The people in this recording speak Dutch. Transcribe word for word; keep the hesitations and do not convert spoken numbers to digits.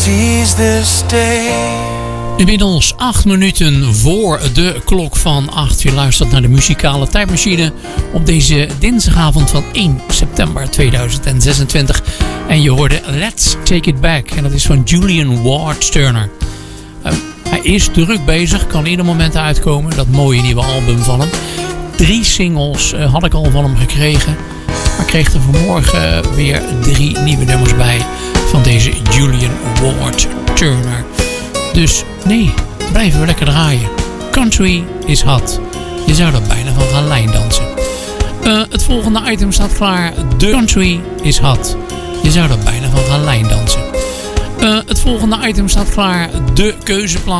seize this day. Inmiddels acht minuten voor de klok van acht. Je luistert naar de muzikale tijdmachine op deze dinsdagavond van één september tweeduizend zesentwintig. En je hoorde Let's Take It Back. En dat is van Julian Ward Turner. Uh, hij is druk bezig, kan ieder moment uitkomen. Dat mooie nieuwe album van hem. Drie singles uh, had ik al van hem gekregen. Maar ik kreeg er vanmorgen weer drie nieuwe nummers bij van deze Julian Ward Turner. Dus nee, blijven we lekker draaien. Country is hot. Je zou er bijna van gaan lijndansen. Uh, het volgende item staat klaar. De country is hot. Je zou er bijna van gaan lijndansen. Uh, het volgende item staat klaar. De keuzeplaat.